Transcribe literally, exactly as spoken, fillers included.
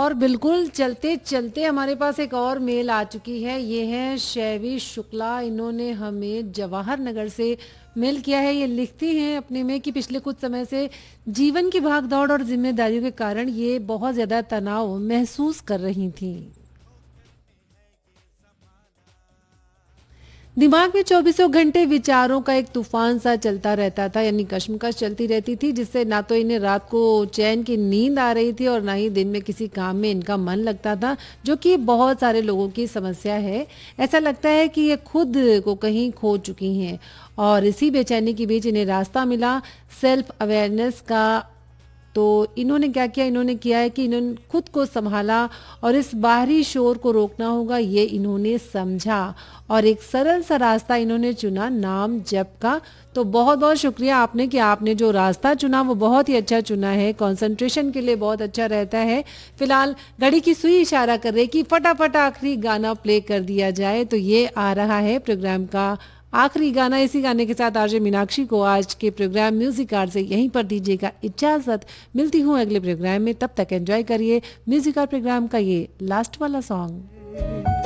और बिल्कुल चलते चलते हमारे पास एक और मेल आ चुकी है। ये है शैवी शुक्ला, इन्होंने हमें जवाहर नगर से मेल किया है। ये लिखती हैं अपने में कि पिछले कुछ समय से जीवन की भागदौड़ और जिम्मेदारियों के कारण ये बहुत ज़्यादा तनाव महसूस कर रही थी। दिमाग में चौबीसों घंटे विचारों का एक तूफान सा चलता रहता था, यानी कश्मकश चलती रहती थी, जिससे ना तो इन्हें रात को चैन की नींद आ रही थी और ना ही दिन में किसी काम में इनका मन लगता था, जो कि बहुत सारे लोगों की समस्या है। ऐसा लगता है कि ये खुद को कहीं खो चुकी हैं और इसी बेचैनी के बीच इन्हें रास्ता मिला सेल्फ अवेयरनेस का। तो इन्होंने क्या किया, इन्होंने किया है कि इन्होंने खुद को संभाला और इस बाहरी शोर को रोकना होगा, ये इन्होंने समझा और एक सरल सा रास्ता इन्होंने चुना, नाम जप का। तो बहुत बहुत शुक्रिया आपने कि आपने जो रास्ता चुना वो बहुत ही अच्छा चुना है, कंसंट्रेशन के लिए बहुत अच्छा रहता है। फिलहाल घड़ी की सुई इशारा कर रही कि फटाफट आखिरी गाना प्ले कर दिया जाए, तो ये आ रहा है प्रोग्राम का आखिरी गाना। इसी गाने के साथ आरजे मीनाक्षी को आज के प्रोग्राम म्यूजिक आर से यहीं पर दीजिएगा इजाजत। मिलती हूँ अगले प्रोग्राम में, तब तक एंजॉय करिए म्यूजिक आर प्रोग्राम का ये लास्ट वाला सॉन्ग।